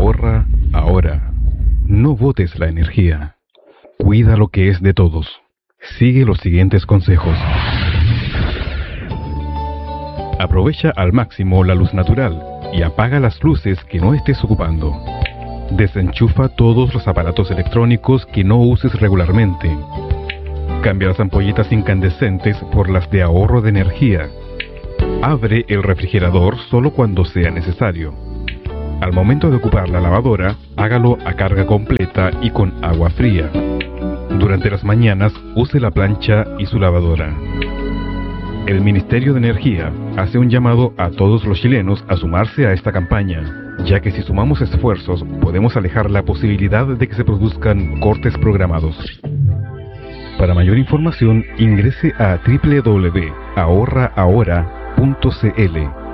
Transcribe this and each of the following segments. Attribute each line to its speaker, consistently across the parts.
Speaker 1: Ahorra ahora. No botes la energía. Cuida lo que es de todos. Sigue los siguientes consejos. Aprovecha al máximo la luz natural y apaga las luces que no estés ocupando. Desenchufa todos los aparatos electrónicos que no uses regularmente. Cambia las ampolletas incandescentes por las de ahorro de energía. Abre el refrigerador solo cuando sea necesario. Al momento de ocupar la lavadora, hágalo a carga completa y con agua fría. Durante las mañanas, use la plancha y su lavadora. El Ministerio de Energía hace un llamado a todos los chilenos a sumarse a esta campaña, ya que si sumamos esfuerzos, podemos alejar la posibilidad de que se produzcan cortes programados. Para mayor información, ingrese a www.ahorraahora.cl.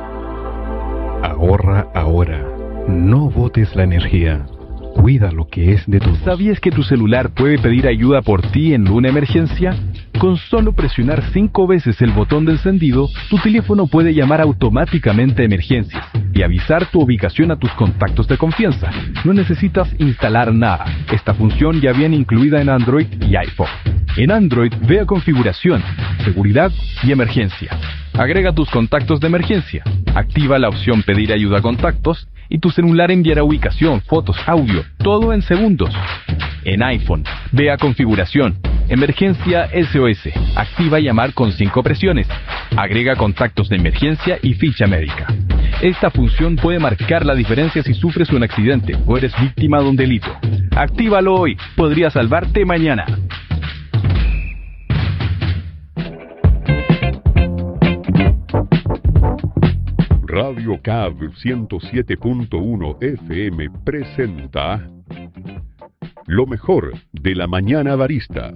Speaker 1: Ahorra ahora. No botes la energía. Cuida lo que es de todos.
Speaker 2: ¿Sabías que tu celular puede pedir ayuda por ti en una emergencia? Con solo presionar 5 veces el botón de encendido, tu teléfono puede llamar automáticamente a emergencias y avisar tu ubicación a tus contactos de confianza. No necesitas instalar nada. Esta función ya viene incluida en Android y iPhone. En Android, ve a Configuración, Seguridad y Emergencia. Agrega tus contactos de emergencia. Activa la opción Pedir ayuda a contactos y tu celular enviará ubicación, fotos, audio, todo en segundos. En iPhone, ve a Configuración, Emergencia SOS. Activa llamar con 5 presiones. Agrega contactos de emergencia y ficha médica. Esta función puede marcar la diferencia si sufres un accidente o eres víctima de un delito. Actívalo hoy, podría salvarte mañana.
Speaker 3: Radio CAB 107.1 FM presenta lo mejor de la mañana barista.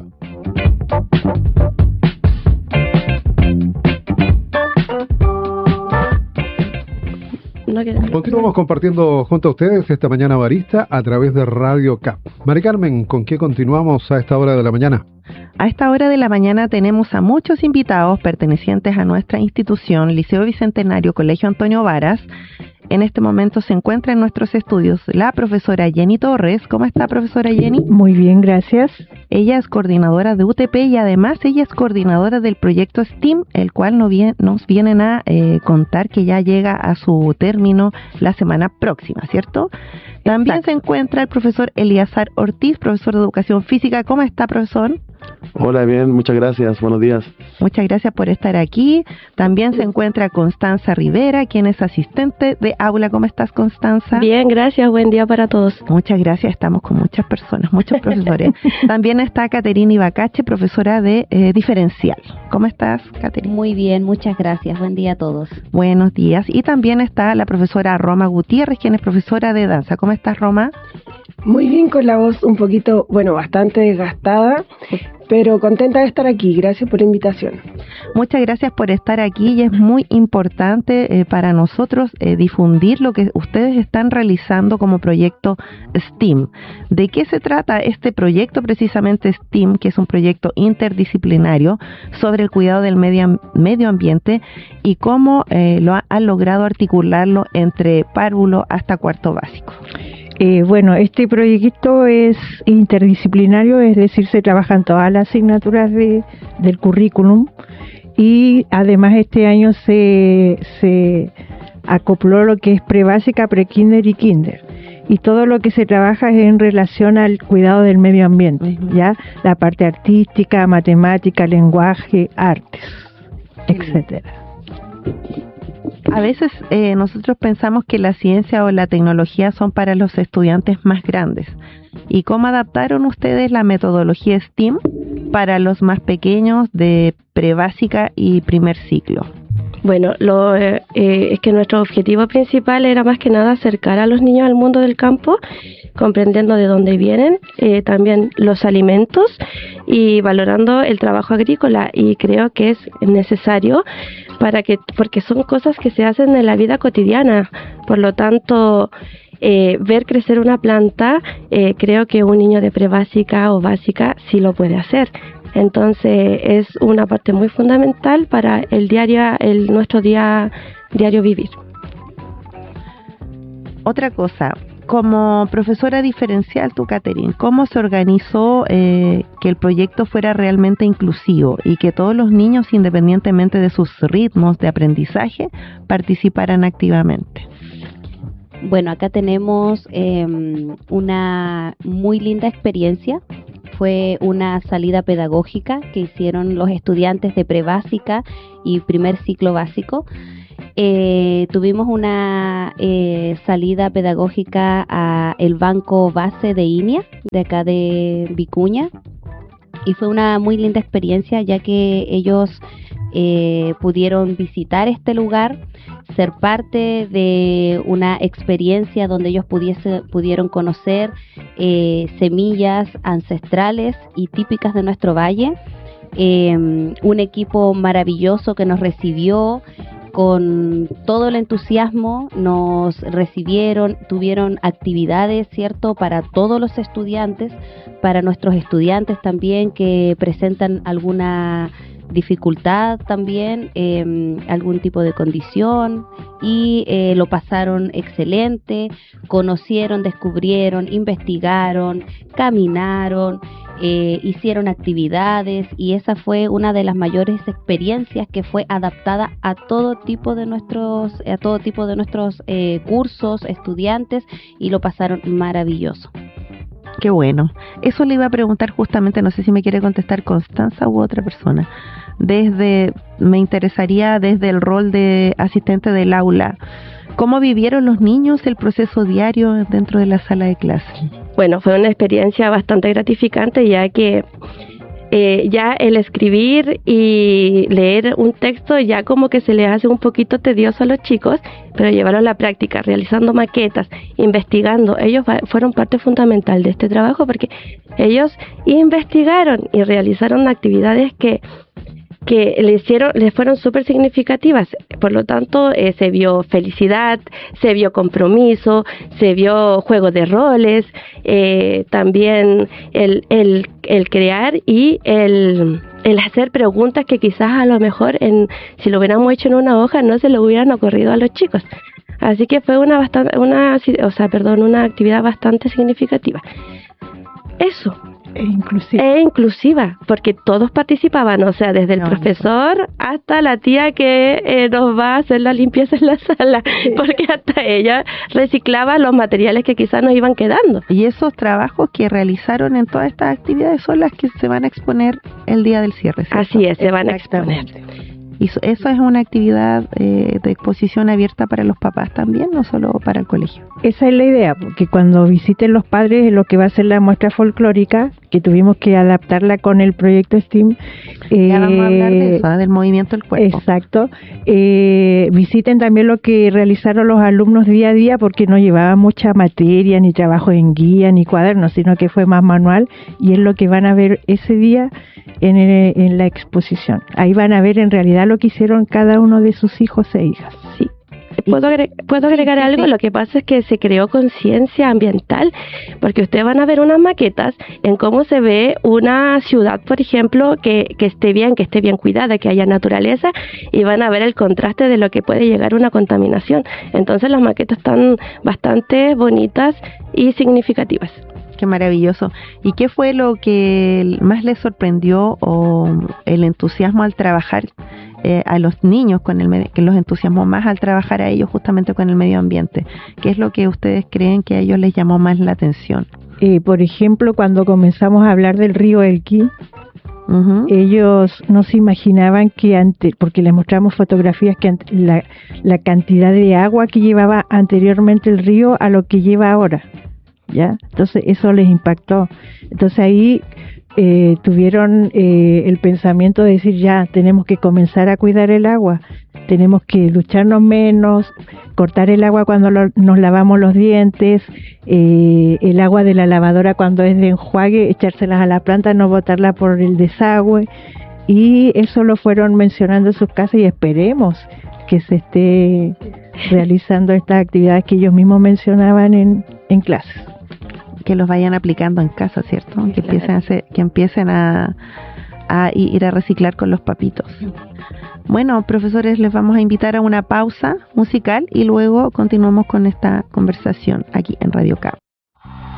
Speaker 4: Continuamos compartiendo junto a ustedes esta mañana barista a través de Radio CAB. Mari Carmen, ¿con qué continuamos a esta hora de la mañana?
Speaker 5: A esta hora de la mañana tenemos a muchos invitados pertenecientes a nuestra institución, Liceo Bicentenario Colegio Antonio Varas. En este momento se encuentra en nuestros estudios la profesora Jenny Torres. ¿Cómo está, profesora Jenny?
Speaker 6: Muy bien, gracias.
Speaker 5: Ella es coordinadora de UTP y además ella es coordinadora del proyecto STEAM, el cual nos vienen a contar que ya llega a su término la semana próxima, ¿cierto? También Exacto. Se encuentra el profesor Eliazar Ortiz, profesor de Educación Física. ¿Cómo está, profesor?
Speaker 7: Hola, bien, muchas gracias, buenos días.
Speaker 5: Muchas gracias por estar aquí. También se encuentra Constanza Rivera, quien es asistente de aula. ¿Cómo estás, Constanza?
Speaker 8: Bien, gracias, buen día para todos.
Speaker 5: Muchas gracias, estamos con muchas personas, muchos profesores. También está Caterina Ibacache, profesora de diferencial. ¿Cómo estás, Caterina?
Speaker 9: Muy bien, muchas gracias, buen día a todos.
Speaker 5: Buenos días. Y también está la profesora Roma Gutiérrez, quien es profesora de danza. ¿Cómo estás, Roma?
Speaker 10: Muy bien, con la voz un poquito, bastante desgastada, pero contenta de estar aquí. Gracias por la invitación.
Speaker 5: Muchas gracias por estar aquí y es muy importante para nosotros difundir lo que ustedes están realizando como proyecto STEAM. ¿De qué se trata este proyecto precisamente STEAM, que es un proyecto interdisciplinario sobre el cuidado del medio ambiente y cómo han logrado articularlo entre párvulo hasta cuarto básico?
Speaker 6: Bueno, este proyecto es interdisciplinario, es decir, se trabajan todas las asignaturas del currículum y además este año se acopló lo que es prebásica, prekinder y kinder. Y todo lo que se trabaja es en relación al cuidado del medio ambiente, ¿ya? La parte artística, matemática, lenguaje, artes, etcétera.
Speaker 5: A veces nosotros pensamos que la ciencia o la tecnología son para los estudiantes más grandes. ¿Y cómo adaptaron ustedes la metodología STEAM para los más pequeños de prebásica y primer ciclo?
Speaker 8: Bueno, es que nuestro objetivo principal era más que nada acercar a los niños al mundo del campo, comprendiendo de dónde vienen, también los alimentos y valorando el trabajo agrícola, y creo que es necesario porque son cosas que se hacen en la vida cotidiana. Por lo tanto, ver crecer una planta, creo que un niño de prebásica o básica sí lo puede hacer. Entonces es una parte muy fundamental para nuestro diario vivir.
Speaker 5: Otra cosa, como profesora diferencial, tú, Catherine, ¿cómo se organizó que el proyecto fuera realmente inclusivo y que todos los niños, independientemente de sus ritmos de aprendizaje, participaran activamente?
Speaker 9: Bueno, acá tenemos una muy linda experiencia. Fue una salida pedagógica que hicieron los estudiantes de prebásica y primer ciclo básico. Tuvimos una salida pedagógica a el banco base de INIA, de acá de Vicuña, y fue una muy linda experiencia, ya que ellos pudieron visitar este lugar, ser parte de una experiencia donde ellos pudieron conocer semillas ancestrales y típicas de nuestro valle. Un equipo maravilloso que nos recibió con todo el entusiasmo, nos recibieron, tuvieron actividades, ¿cierto?, para todos los estudiantes, para nuestros estudiantes también que presentan alguna dificultad también, algún tipo de condición, y lo pasaron excelente, conocieron, descubrieron, investigaron, caminaron, hicieron actividades, y esa fue una de las mayores experiencias que fue adaptada a todo tipo de nuestros cursos, estudiantes, y lo pasaron maravilloso.
Speaker 5: Qué bueno. Eso le iba a preguntar justamente, no sé si me quiere contestar Constanza u otra persona. Me interesaría desde el rol de asistente del aula, ¿cómo vivieron los niños el proceso diario dentro de la sala de clase?
Speaker 8: Bueno, fue una experiencia bastante gratificante, ya que ya el escribir y leer un texto ya como que se les hace un poquito tedioso a los chicos, pero llevarlo a la práctica, realizando maquetas, investigando. Ellos fueron parte fundamental de este trabajo, porque ellos investigaron y realizaron actividades que les fueron súper significativas. Por lo tanto, se vio felicidad, se vio compromiso, se vio juego de roles, también el crear y el hacer preguntas que quizás a lo mejor si lo hubiéramos hecho en una hoja no se le hubieran ocurrido a los chicos. Así que fue una actividad bastante significativa. Eso. Inclusiva, porque todos participaban, o sea, desde el profesor hasta la tía que nos va a hacer la limpieza en la sala, porque hasta ella reciclaba los materiales que quizás nos iban quedando.
Speaker 5: Y esos trabajos que realizaron en todas estas actividades son las que se van a exponer el día del cierre, ¿cierto?
Speaker 8: Así es, se van a exponer.
Speaker 5: ¿Y eso es una actividad de exposición abierta para los papás también, no solo para el colegio?
Speaker 6: Esa es la idea, porque cuando visiten los padres lo que va a ser la muestra folclórica, que tuvimos que adaptarla con el proyecto STEAM.
Speaker 5: Ya vamos a hablar de eso, del movimiento del cuerpo.
Speaker 6: Exacto. Visiten también lo que realizaron los alumnos día a día, porque no llevaba mucha materia, ni trabajo en guía, ni cuadernos, sino que fue más manual, y es lo que van a ver ese día en la exposición. Ahí van a ver en realidad lo que hicieron cada uno de sus hijos e hijas.
Speaker 8: Sí. ¿Puedo agregar algo? Lo que pasa es que se creó conciencia ambiental, porque ustedes van a ver unas maquetas en cómo se ve una ciudad, por ejemplo, que esté bien cuidada, que haya naturaleza, y van a ver el contraste de lo que puede llegar a una contaminación. Entonces las maquetas están bastante bonitas y significativas.
Speaker 5: Qué maravilloso. ¿Y qué fue lo que más les sorprendió o el entusiasmo al trabajar a los niños, que los entusiasmó más al trabajar a ellos justamente con el medio ambiente? ¿Qué es lo que ustedes creen que a ellos les llamó más la atención?
Speaker 6: Por ejemplo, cuando comenzamos a hablar del río Elqui, ellos no se imaginaban que porque les mostramos fotografías que la cantidad de agua que llevaba anteriormente el río a lo que lleva ahora. ¿Ya? Entonces eso les impactó. Entonces ahí tuvieron el pensamiento de decir, ya tenemos que comenzar a cuidar el agua, tenemos que ducharnos menos, cortar el agua cuando nos lavamos los dientes, el agua de la lavadora cuando es de enjuague, echárselas a la planta, no botarla por el desagüe, y eso lo fueron mencionando en sus casas, y esperemos que se esté realizando estas actividades que ellos mismos mencionaban en clases.
Speaker 5: Que los vayan aplicando en casa, ¿cierto? Que empiecen a a ir a reciclar con los papitos. Bueno, profesores, les vamos a invitar a una pausa musical y luego continuamos con esta conversación aquí en Radio Cap.